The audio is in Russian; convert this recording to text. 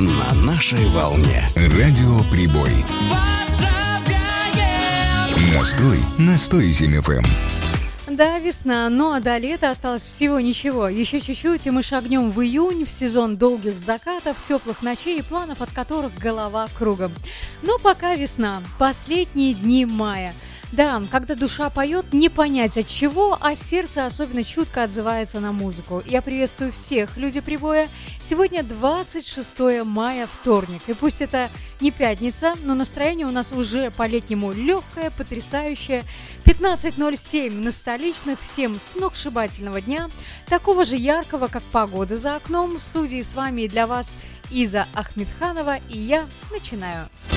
на нашей волне. Радио Прибой. Настрой 7 FM. Да, весна, но до лета осталось всего ничего. Еще чуть-чуть, и мы шагнем в июнь, в сезон долгих закатов, теплых ночей и планов, от которых голова кругом. Но пока весна, последние дни мая. Да, когда душа поет, не понять от чего, а сердце особенно чутко отзывается на музыку. Я приветствую всех, люди Прибоя. Сегодня 26 мая, вторник. И пусть это не пятница, но настроение у нас уже по-летнему легкое, потрясающее. 15:07 на столичных. Всем сногсшибательного дня. Такого же яркого, как погода за окном. В студии с вами и для вас Иза Ахмедханова. И я начинаю.